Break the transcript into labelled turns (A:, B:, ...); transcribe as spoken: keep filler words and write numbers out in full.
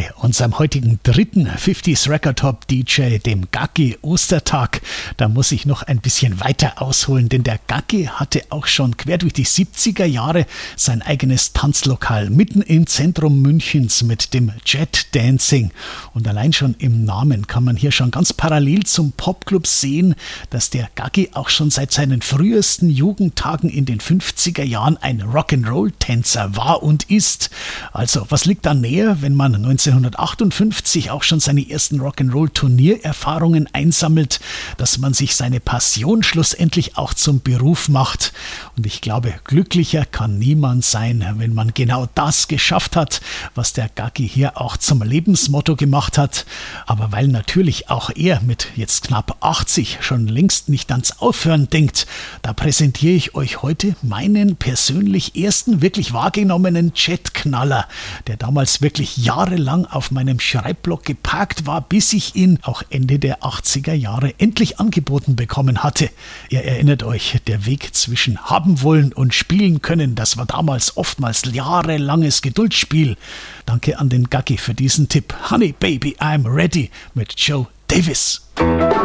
A: bei unserem heutigen dritten fünfziger Record Top D J, dem Gaggi Ostertag. Da muss ich noch ein bisschen weiter ausholen, denn der Gaggi hatte auch schon quer durch die siebziger Jahre sein eigenes Tanzlokal mitten im Zentrum Münchens mit dem Jet Dancing. Und allein schon im Namen kann man hier schon ganz parallel zum Popclub sehen, dass der Gaggi auch schon seit seinen frühesten Jugendtagen in den fünfziger Jahren ein Rock'n'Roll-Tänzer war und ist. Also, was liegt da näher, wenn man neunzehnhundertachtundfünfzig auch schon seine ersten Rock'n'Roll-Turniererfahrungen einsammelt, dass man sich seine Passion schlussendlich auch zum Beruf macht. Und ich glaube, glücklicher kann niemand sein, wenn man genau das geschafft hat, was der Gaggi hier auch zum Lebensmotto gemacht hat. Aber weil natürlich auch er mit jetzt knapp achtzig schon längst nicht ans Aufhören denkt, da präsentiere ich euch heute meinen persönlich ersten wirklich wahrgenommenen Jetknaller, der damals wirklich jahrelang auf meinem Schreibblock geparkt war, bis ich ihn auch Ende der achtziger Jahre endlich angeboten bekommen hatte. Ihr erinnert euch, der Weg zwischen haben wollen und spielen können, das war damals oftmals jahrelanges Geduldsspiel. Danke an den Gaggi für diesen Tipp. Honey Baby, I'm Ready mit Joe Davis.